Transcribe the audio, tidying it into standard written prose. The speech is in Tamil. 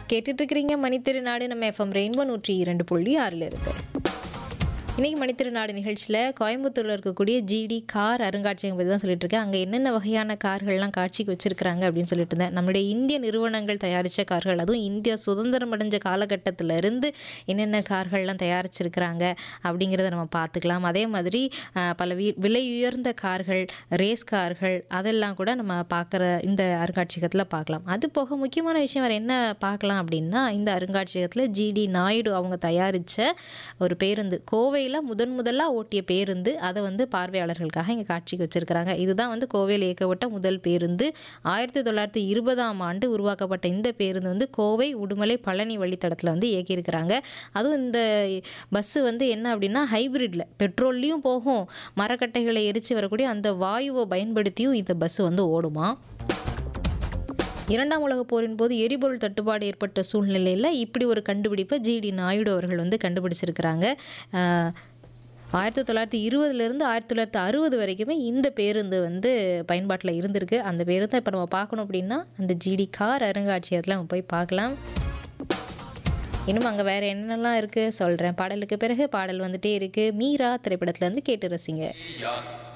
கேட்டுட்டு இருக்கிறீங்க மணித்திருநாடு நம்ம எஃப்எம் ரெயின்போ 102.6 இருக்கு. இன்றைக்கி மணித்திருநாடு நிகழ்ச்சியில் கோயம்புத்தூரில் இருக்கக்கூடிய ஜிடி கார் அருங்காட்சியகம் பற்றி தான் சொல்லிட்டு இருக்கேன். அங்கே என்னென்ன வகையான கார்கள்லாம் காட்சிக்கு வச்சுருக்கிறாங்க அப்படின்னு சொல்லிட்டு இருந்தேன். நம்மளுடைய இந்திய நிறுவனங்கள் தயாரித்த கார்கள், அதுவும் இந்தியா சுதந்திரம் அடைஞ்ச காலகட்டத்தில் இருந்து என்னென்ன கார்கள்லாம் தயாரிச்சிருக்கிறாங்க அப்படிங்கிறத நம்ம பார்த்துக்கலாம். அதே மாதிரி பல விலை உயர்ந்த கார்கள், ரேஸ் கார்கள் அதெல்லாம் கூட நம்ம பார்க்குற இந்த அருங்காட்சியகத்தில் பார்க்கலாம். அது போக முக்கியமான விஷயம் வேறு என்ன பார்க்கலாம் அப்படின்னா, இந்த அருங்காட்சியகத்தில் ஜிடி நாயுடு அவங்க தயாரித்த ஒரு பேருந்து, கோவையில் முதலாக ஓட்டிய பேருந்து, அதை வந்து பார்வையாளர்களுக்காக இங்கே காட்சிக்கு வச்சுருக்கிறாங்க. இதுதான் வந்து கோவையில் இயக்கப்பட்ட முதல் பேருந்து. 1920ஆம் ஆண்டு உருவாக்கப்பட்ட இந்த பேருந்து வந்து கோவை உடுமலை பழனி வழித்தடத்தில் வந்து இயக்கியிருக்கிறாங்க. அதுவும் இந்த பஸ்ஸு வந்து என்ன அப்படின்னா ஹைப்ரிட்ல பெட்ரோல்லையும் போகும், மரக்கட்டைகளை எரித்து வரக்கூடிய அந்த வாயுவை பயன்படுத்தியும் இந்த பஸ்ஸு வந்து ஓடுமா. இரண்டாம் உலகப் போரின் போது எரிபொருள் தட்டுப்பாடு ஏற்பட்ட சூழ்நிலையில் இப்படி ஒரு கண்டுபிடிப்பை ஜிடி நாயுடு அவர்கள் வந்து கண்டுபிடிச்சிருக்கிறாங்க. 1920லேருந்து 1960 வரைக்குமே இந்த பேருந்து வந்து பயன்பாட்டில் இருந்திருக்கு. அந்த பேருந்தை இப்போ நம்ம பார்க்கணும் அப்படின்னா அந்த ஜிடி கார் அருங்காட்சியகத்தில் நம்ம போய் பார்க்கலாம். இன்னும் அங்கே வேறு என்னென்னலாம் இருக்குது சொல்கிறேன். பாடலுக்கு பிறகு பாடல் வந்துகிட்டே இருக்குது. மீரா திரைப்படத்துலேருந்து கேட்டு ரசிங்க.